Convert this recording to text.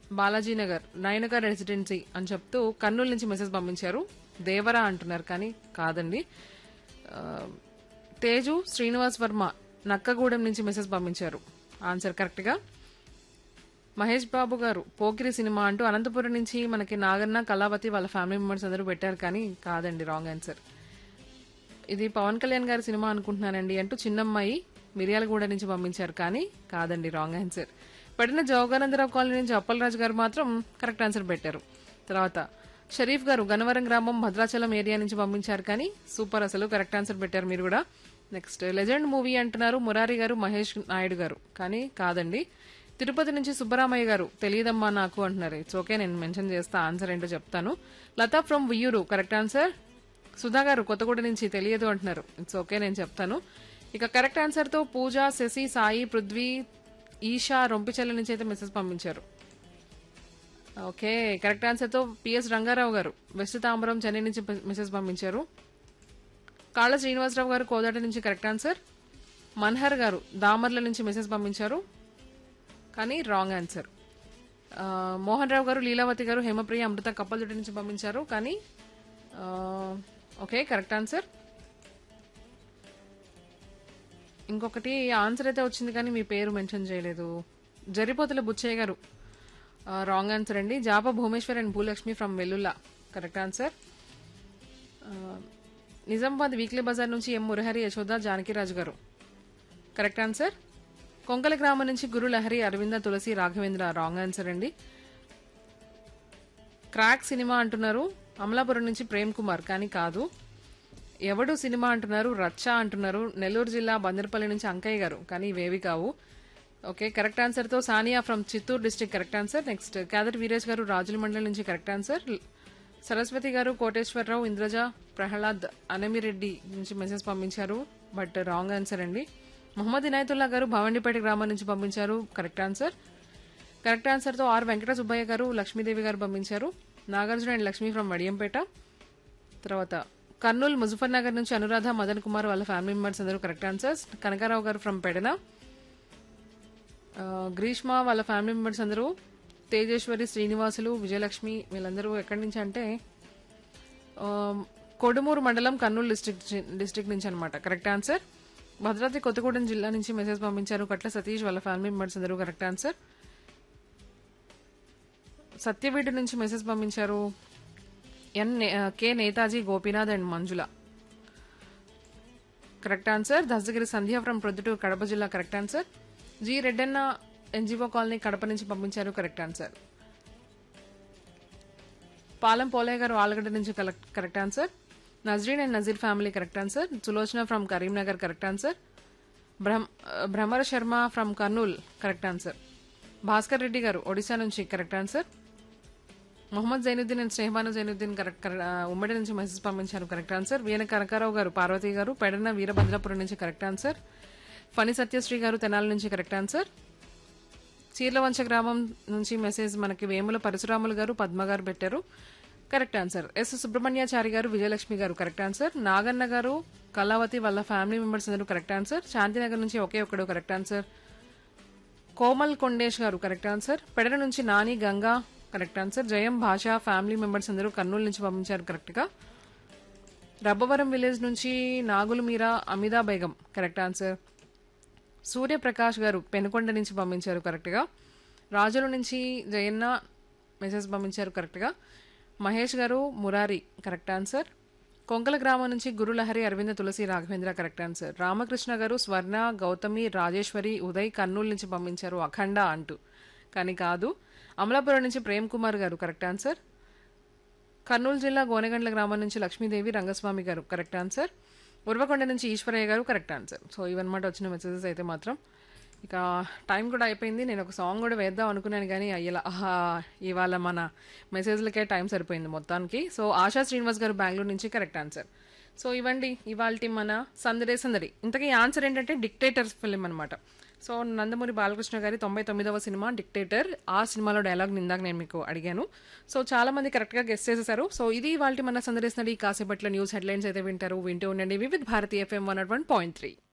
Balaji Nagar నయనగర్ residency అని చెప్తూ కర్నూలు నుంచి మెసేజ్ పంపించారు. దేవరా అంటున్నారు కానీ కాదండి. ఆ, తేజు శ్రీనివాస్ వర్మ నక్కగూడెం నుంచి మెసేజ్ పంపించారు. ఆన్సర్ కరెక్ట్ గా. మహేష్ బాబు గారు పోకిరి సినిమా అంటూ అనంతపురం నుంచి మనకి నాగన్న కళావతి వాళ్ళ ఫ్యామిలీ మెంబర్స్ అందరూ పెట్టారు కానీ కాదండి, రాంగ్ ఆన్సర్. ఇది పవన్ కళ్యాణ్ గారి సినిమా అనుకుంటున్నానండి అంటూ చిన్నమ్మాయి మిర్యాలగూడ నుంచి పంపించారు కానీ కాదండి, రాంగ్ ఆన్సర్. పడిన జోగానందరావు కాలనీ నుంచి అప్పలరాజు గారు మాత్రం కరెక్ట్ ఆన్సర్ పెట్టారు. తర్వాత షరీఫ్ గారు గన్నవరం గ్రామం భద్రాచలం ఏరియా నుంచి పంపించారు కానీ సూపర్, అసలు కరెక్ట్ ఆన్సర్ పెట్టారు మీరు కూడా. నెక్స్ట్ లెజెండ్ మూవీ అంటున్నారు మురారి గారు మహేష్ నాయుడు గారు కానీ కాదండి. తిరుపతి నుంచి సుబ్బరామయ్య గారు తెలియదమ్మా నాకు అంటున్నారు. ఇట్స్ ఓకే, నేను మెన్షన్ చేస్తా, ఆన్సర్ ఏంటో చెప్తాను. Lata from Viyyuru correct answer. Sudha గారు కొత్తగూడ నుంచి తెలియదు అంటున్నారు. ఇట్స్ ఓకే, నేను చెప్తాను. ఇక కరెక్ట్ ఆన్సర్ తో పూజ, శశి, సాయి, పృథ్వీ, ఈషా రొంపిచెల్ల నుంచి అయితే మెసేజ్ పంపించారు. ఓకే, కరెక్ట్ ఆన్సర్ తో పిఎస్ రంగారావు గారు వెస్ట్ తాంబరం చెన్నై నుంచి మెసేజ్ పంపించారు. కాళ్ళ శ్రీనివాసరావు గారు కోదాట నుంచి కరెక్ట్ ఆన్సర్. మన్హర్ గారు దామర్ల నుంచి మెసేజ్ పంపించారు కానీ రాంగ్ ఆన్సర్. మోహన్ రావు గారు లీలావతి గారు హేమప్రియ అమృత కప్పలదొడ్డి నుంచి పంపించారు కానీ ఓకే, కరెక్ట్ ఆన్సర్. ఇంకొకటి ఆన్సర్ అయితే వచ్చింది కానీ మీ పేరు మెన్షన్ చేయలేదు. జరిపోతుల బుచ్చయ్య గారు రాంగ్ ఆన్సర్ అండి. జాప Bhubaneswar and Bhulakshmi from Vellulla correct answer. Nizamabad weekly Bazar నుంచి ఎం మురహరి యశోద జానకిరాజు గారు కరెక్ట్ ఆన్సర్. కొంకల గ్రామం నుంచి గురు లహరి అరవింద తులసి రాఘవేంద్ర రాంగ్ ఆన్సర్ అండి. క్రాక్ సినిమా అంటున్నారు అమలాపురం నుంచి ప్రేమ్ కుమార్ కానీ కాదు. ఎవడు సినిమా అంటున్నారు రచ్చ అంటున్నారు నెల్లూరు జిల్లా బందర్పల్లి నుంచి అంకయ్య గారు కానీ ఇవేవి కావు. ఓకే, కరెక్ట్ ఆన్సర్ తో Sania from Chittoor district correct answer. Next క్యాదర్ వీరేష్ గారు రాజుల మండలం నుంచి కరెక్ట్ ఆన్సర్. సరస్వతి గారు కోటేశ్వరరావు ఇంద్రజ ప్రహ్లాద్ అనమిరెడ్డి నుంచి మెసేజ్ పంపించారు బట్ రాంగ్ ఆన్సర్ అండి. మొహమ్మద్ ఇనాయతుల్లా గారు భవండిపేట గ్రామం నుంచి పంపించారు కరెక్ట్ ఆన్సర్. కరెక్ట్ ఆన్సర్ తో ఆర్ వెంకట సుబ్బయ్య గారు లక్ష్మీదేవి గారు పంపించారు. Nagarjuna and Lakshmi from Vadiyampeta. తర్వాత కర్నూలు ముజఫర్ నగర్ నుంచి అనురాధ మదన్ కుమార్ వాళ్ళ ఫ్యామిలీ మెంబర్స్ అందరూ కరెక్ట్ ఆన్సర్స్. కనకారావు గారు ఫ్రమ్ పెడన. గ్రీష్మ వాళ్ళ ఫ్యామిలీ మెంబర్స్ అందరూ తేజేశ్వరి శ్రీనివాసులు విజయలక్ష్మి వీళ్ళందరూ ఎక్కడి నుంచి అంటే కొడుమూరు మండలం కర్నూలు డిస్ట్రిక్ట్ నుంచి అనమాట కరెక్ట్ ఆన్సర్. భద్రాద్రి కొత్తగూడెం జిల్లా నుంచి మెసేజ్ పంపించారు కట్ల సతీష్ వాళ్ళ ఫ్యామిలీ మెంబర్స్ అందరూ కరెక్ట్ ఆన్సర్. సత్యవీడు నుంచి మెసేజ్ పంపించారు K Netaji Gopinath and Manjula correct answer. Dastagiri Sandhya from Proddatur Kadapa జిల్లా correct answer. G Reddanna NGO colony Kadapa నుంచి పంపించారు కరెక్ట్ ఆన్సర్. పాలెం పోలయ్య గారు ఆలగడ్డ నుంచి correct answer. Nazreen and Nazir family correct answer. Sulochana from Karimnagar correct answer. Bhramara Sharma from Kurnool correct answer. Bhaskar Reddy గారు ఒడిశా నుంచి correct answer. Mohammed Zainuddin and Sneha Banu Zainuddin ఉమ్మడి నుంచి మెసేజ్ పంపించారు కరెక్ట్ ఆన్సర్. వీణ కనకారావు గారు పార్వతి గారు పెడన వీరభద్రపురం నుంచి కరెక్ట్ ఆన్సర్. ఫణి సత్యశ్రీ గారు తెనాల నుంచి కరెక్ట్ ఆన్సర్. చీర్లవంచ గ్రామం నుంచి మెసేజ్ మనకి వేముల పరశురాములు గారు పద్మ గారు పెట్టారు కరెక్ట్ ఆన్సర్. ఎస్ సుబ్రహ్మణ్యాచారి గారు విజయలక్ష్మి గారు కరెక్ట్ ఆన్సర్. నాగన్న గారు కళావతి వాళ్ళ ఫ్యామిలీ మెంబర్స్ అందరూ కరెక్ట్ ఆన్సర్. శాంతినగర్ నుంచి ఒకే ఒక్కడు కరెక్ట్ ఆన్సర్. కోమల్ కొండేష్ గారు కరెక్ట్ ఆన్సర్. పెడర నుంచి నాని గంగా కరెక్ట్ ఆన్సర్. జయం భాష ఫ్యామిలీ మెంబర్స్ అందరూ కర్నూలు నుంచి పంపించారు కరెక్ట్ గా. రబ్బవరం విలేజ్ నుంచి నాగులు మీరా అమిదా బేగం కరెక్ట్ ఆన్సర్. సూర్యప్రకాష్ గారు పెనుకొండ నుంచి పంపించారు కరెక్ట్ గా. రాజుల నుంచి జయన్న మెసేజ్ పంపించారు కరెక్ట్ గా. మహేష్ గారు మురారి కరెక్ట్ ఆన్సర్. కొంకల గ్రామం నుంచి గురులహరి అరవింద తులసి రాఘవేంద్ర కరెక్ట్ ఆన్సర్. రామకృష్ణ గారు స్వర్ణ గౌతమి రాజేశ్వరి ఉదయ్ కర్నూలు నుంచి పంపించారు అఖండ అంటూ కానీ కాదు. అమలాపురం నుంచి ప్రేమ్ కుమార్ గారు కరెక్ట్ ఆన్సర్. కర్నూలు జిల్లా గోనెగండ్ల గ్రామం నుంచి లక్ష్మీదేవి రంగస్వామి గారు కరెక్ట్ ఆన్సర్. ఉర్వకొండ నుంచి ఈశ్వరయ్య గారు కరెక్ట్ ఆన్సర్. సో ఇవన్నమాట వచ్చిన మెసేజెస్ అయితే మాత్రం. ఇక టైం కూడా అయిపోయింది. నేను ఒక సాంగ్ కూడా వేద్దాం అనుకున్నాను కానీ అయ్యేలా ఇవాళ మన మెసేజ్లకే టైం సరిపోయింది మొత్తానికి. సో ఆశా శ్రీనివాస్ గారు బెంగళూరు నుంచి కరెక్ట్ ఆన్సర్. సో ఇవ్వండి ఇవాళ మన సందడే సందడి. ఇంతకీ ఆన్సర్ ఏంటంటే డిక్టేటర్ ఫిలిం అనమాట. సో నందమూరి బాలకృష్ణ గారి 99వ సినిమా డిక్టేటర్. ఆ సినిమాలో డైలాగ్ ఇందాక నేను మీకు అడిగాను. సో చాలా మంది కరెక్ట్ గా గెస్ట్ చేసేసారు. సో ఇది ఇవాళ మన సందడే సందడి. కాసేపట్లో న్యూస్ హెడ్లైన్స్ అయితే వింటూ ఉండండి వివిధ్ భారతి FM 101.3.